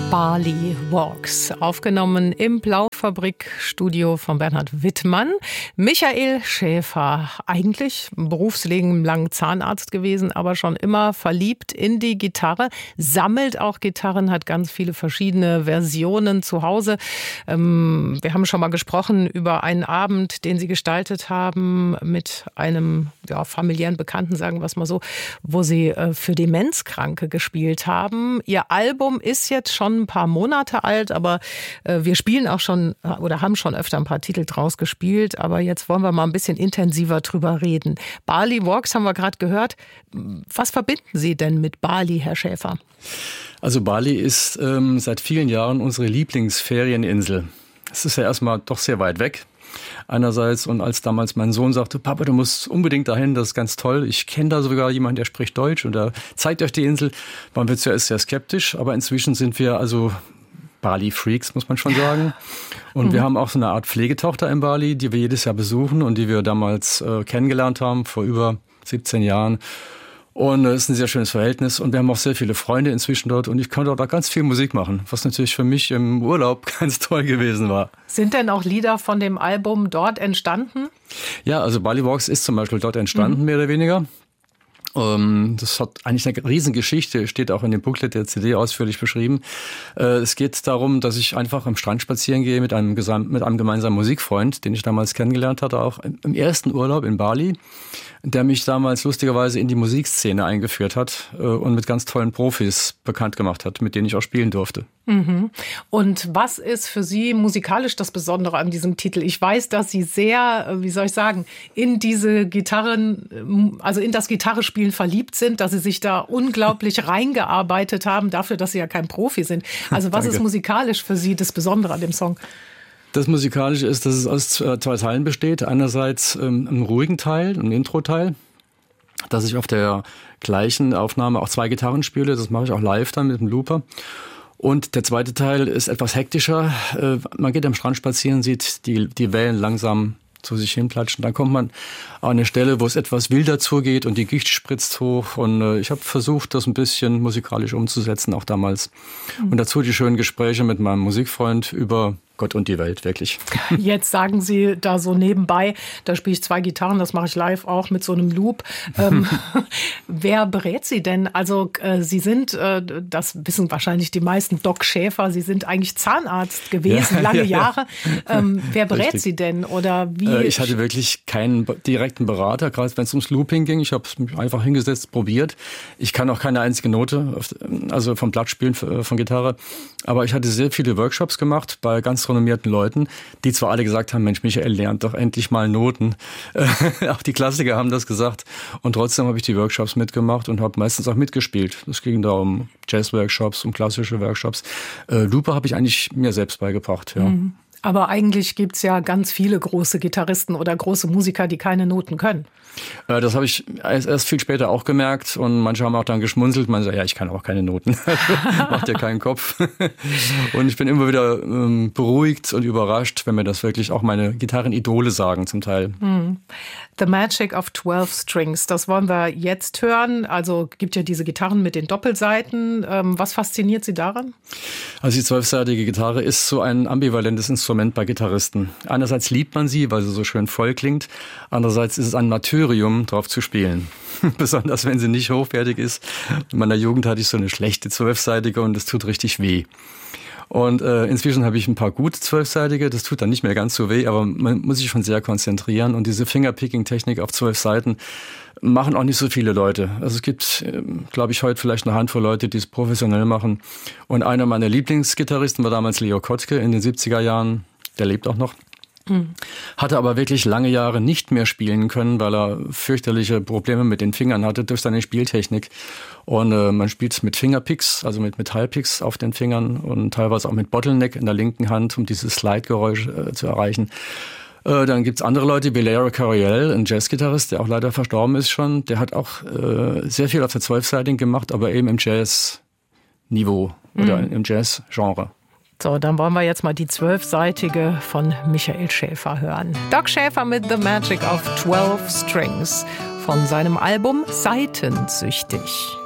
Bali Walks, aufgenommen im Blaufabrik-Studio von Bernhard Wittmann. Michael Schäfer, eigentlich berufsleben lang Zahnarzt gewesen, aber schon immer verliebt in die Gitarre, sammelt auch Gitarren, hat ganz viele verschiedene Versionen zu Hause. Wir haben schon mal gesprochen über einen Abend, den Sie gestaltet haben mit einem familiären Bekannten, sagen wir es mal so, wo Sie für Demenzkranke gespielt haben. Ihr Album ist jetzt schon ein paar Monate alt, aber wir spielen auch schon oder haben schon öfter ein paar Titel draus gespielt, aber jetzt wollen wir mal ein bisschen intensiver drüber reden. Bali Walks haben wir gerade gehört. Was verbinden Sie denn mit Bali, Herr Schäfer? Also Bali ist seit vielen Jahren unsere Lieblingsferieninsel. Es ist ja erstmal doch sehr weit weg. Einerseits, und als damals mein Sohn sagte, Papa, du musst unbedingt dahin, das ist ganz toll. Ich kenne da sogar jemanden, der spricht Deutsch und der zeigt euch die Insel. Waren wir zuerst sehr skeptisch, aber inzwischen sind wir also Bali-Freaks, muss man schon sagen. Und wir haben auch so eine Art Pflegetochter in Bali, die wir jedes Jahr besuchen und die wir damals kennengelernt haben, vor über 17 Jahren. Und es ist ein sehr schönes Verhältnis und wir haben auch sehr viele Freunde inzwischen dort und ich kann dort auch ganz viel Musik machen, was natürlich für mich im Urlaub ganz toll gewesen war. Sind denn auch Lieder von dem Album dort entstanden? Ja, also Bali Walks ist zum Beispiel dort entstanden, mehr oder weniger. Das hat eigentlich eine Riesengeschichte, steht auch in dem Booklet der CD ausführlich beschrieben. Es geht darum, dass ich einfach am Strand spazieren gehe mit einem gemeinsamen Musikfreund, den ich damals kennengelernt hatte, auch im ersten Urlaub in Bali, der mich damals lustigerweise in die Musikszene eingeführt hat und mit ganz tollen Profis bekannt gemacht hat, mit denen ich auch spielen durfte. Und was ist für Sie musikalisch das Besondere an diesem Titel? Ich weiß, dass Sie sehr, in diese Gitarren, also in das Gitarrespielen verliebt sind, dass Sie sich da unglaublich reingearbeitet haben, dafür, dass Sie ja kein Profi sind. Also was ist musikalisch für Sie das Besondere an dem Song? Das Musikalische ist, dass es aus zwei Teilen besteht. Einerseits einen ruhigen Teil, einen Intro-Teil, dass ich auf der gleichen Aufnahme auch zwei Gitarren spiele. Das mache ich auch live dann mit dem Looper. Und der zweite Teil ist etwas hektischer. Man geht am Strand spazieren, sieht die Wellen langsam zu sich hinplatschen. Dann kommt man an eine Stelle, wo es etwas wilder zugeht und die Gicht spritzt hoch. Und ich habe versucht, das ein bisschen musikalisch umzusetzen, auch damals. Und dazu die schönen Gespräche mit meinem Musikfreund über Gott und die Welt, wirklich. Jetzt sagen Sie da so nebenbei, da spiele ich zwei Gitarren, das mache ich live auch mit so einem Loop. Wer berät Sie denn? Also Sie sind, das wissen wahrscheinlich die meisten, Doc Schäfer, Sie sind eigentlich Zahnarzt gewesen, lange Jahre. Wer berät Richtig. Sie denn? Oder wie? Ich hatte wirklich keinen direkten Berater, gerade wenn es ums Looping ging. Ich habe es mich einfach hingesetzt, probiert. Ich kann auch keine einzige Note, also vom Blattspielen von Gitarre. Aber ich hatte sehr viele Workshops gemacht bei ganz renommierten Leuten, die zwar alle gesagt haben, Mensch, Michael, lernt doch endlich mal Noten. Auch die Klassiker haben das gesagt. Und trotzdem habe ich die Workshops mitgemacht und habe meistens auch mitgespielt. Es ging da um Jazz-Workshops, um klassische Workshops. Looper habe ich eigentlich mir selbst beigebracht, ja. Aber eigentlich gibt's ja ganz viele große Gitarristen oder große Musiker, die keine Noten können. Das habe ich erst viel später auch gemerkt und manche haben auch dann geschmunzelt. Man sagt, ja, ich kann auch keine Noten. Macht ja keinen Kopf. Und ich bin immer wieder beruhigt und überrascht, wenn mir das wirklich auch meine Gitarrenidole sagen zum Teil. The Magic of 12 Strings, das wollen wir jetzt hören. Also gibt ja diese Gitarren mit den Doppelsaiten. Was fasziniert Sie daran? Also die 12-seitige Gitarre ist so ein ambivalentes Instrument bei Gitarristen. Einerseits liebt man sie, weil sie so schön voll klingt. Andererseits ist es ein Martyrium, drauf zu spielen. Besonders wenn sie nicht hochwertig ist. In meiner Jugend hatte ich so eine schlechte 12-seitige und das tut richtig weh. Und inzwischen habe ich ein paar gute 12-seitige, das tut dann nicht mehr ganz so weh, aber man muss sich schon sehr konzentrieren. Und diese Fingerpicking-Technik auf 12 Seiten machen auch nicht so viele Leute. Also es gibt, glaube ich, heute vielleicht eine Handvoll Leute, die es professionell machen. Und einer meiner Lieblingsgitarristen war damals Leo Kottke in den 70er Jahren, der lebt auch noch. Hatte aber wirklich lange Jahre nicht mehr spielen können, weil er fürchterliche Probleme mit den Fingern hatte durch seine Spieltechnik. Und man spielt mit Fingerpicks, also mit Metallpicks auf den Fingern und teilweise auch mit Bottleneck in der linken Hand, um dieses Slide-Geräusch zu erreichen. Dann gibt's andere Leute wie Larry Coryell, ein Jazzgitarrist, der auch leider verstorben ist schon. Der hat auch sehr viel auf der 12-Seitigen gemacht, aber eben im Jazz-Niveau oder im Jazz-Genre. So, dann wollen wir jetzt mal die 12-seitige von Michael Schäfer hören. Doc Schäfer mit The Magic of 12 Strings von seinem Album Saitensüchtig.